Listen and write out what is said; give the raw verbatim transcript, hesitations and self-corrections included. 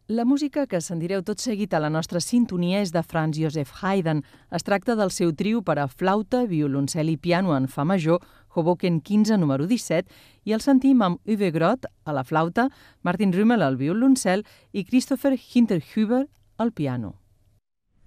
La música que sentireu tot seguit a la nostra sintonia és de Franz Joseph Haydn. Es tracta del seu trio per a flauta, violoncel i piano en fa major, Hoboken quinze, número disset, i el sentim amb Uwe Groth a la flauta, Martin Rümmel al violoncel i Christopher Hinterhuber al piano.